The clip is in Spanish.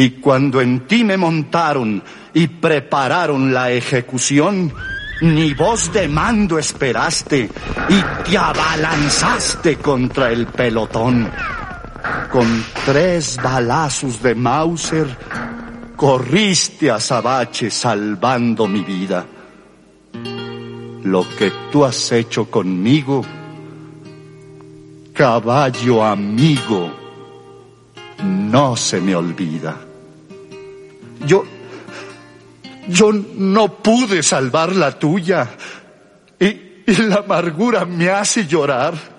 Y cuando en ti me montaron y prepararon la ejecución, ni voz de mando esperaste y te abalanzaste contra el pelotón. Con 3 balazos de Mauser corriste a Azabache salvando mi vida. Lo que tú has hecho conmigo, caballo amigo, no se me olvida. Yo no pude salvar la tuya y la amargura me hace llorar.